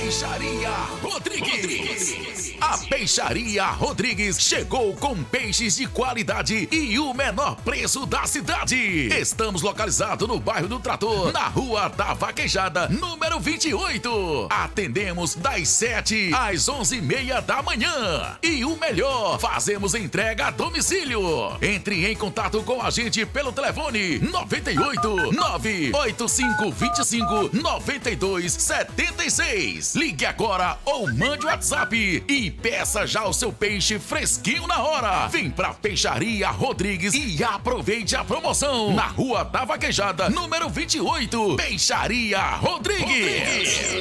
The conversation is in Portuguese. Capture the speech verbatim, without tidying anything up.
Peixaria Rodrigues. A Peixaria Rodrigues chegou com peixes de qualidade e o menor preço da cidade. Estamos localizados no bairro do Trator, na Rua da Vaquejada, número vinte e oito. Atendemos das sete às onze e meia da manhã. E o melhor, fazemos entrega a domicílio. Entre em contato com a gente pelo telefone nove oito nove oito cinco dois cinco nove dois sete seis. Ligue agora ou mande o WhatsApp e peça já o seu peixe fresquinho na hora. Vem pra Peixaria Rodrigues e aproveite a promoção na Rua da Vaquejada, número vinte e oito. Peixaria Rodrigues. Rodrigues.